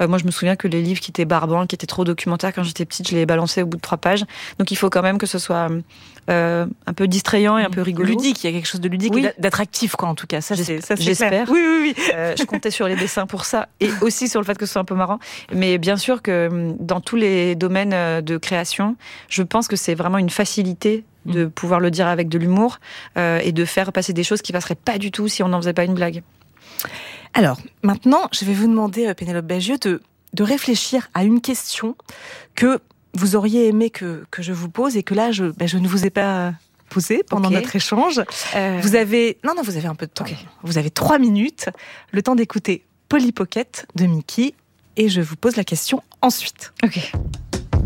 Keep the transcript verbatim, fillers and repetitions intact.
Euh, moi, je me souviens que les livres qui étaient barbants, qui étaient trop documentaires quand j'étais petite, je les balançais au bout de trois pages. Donc, il faut quand même que ce soit euh, un peu distrayant et un peu rigolo. Ludique, il y a quelque chose de ludique oui. et d'attractif, quoi, en tout cas. Ça, c'est, ça, c'est J'espère. Clair. Oui, oui, oui. Euh, je comptais sur les dessins pour ça et aussi sur le fait que ce soit un peu marrant. Mais bien sûr que dans tous les domaines de création, je pense que c'est vraiment une facilité de pouvoir le dire avec de l'humour euh, et de faire passer des choses qui passeraient pas du tout si on n'en faisait pas une blague. Alors, maintenant, je vais vous demander, Pénélope Bagieux, de, de réfléchir à une question que vous auriez aimé que, que je vous pose et que là, je, ben, je ne vous ai pas posée pendant okay. notre échange. Euh... Vous avez... Non, non, vous avez un peu de temps. Okay. Vous avez trois minutes, le temps d'écouter Polly Pocket de Mickey et je vous pose la question ensuite. Ok.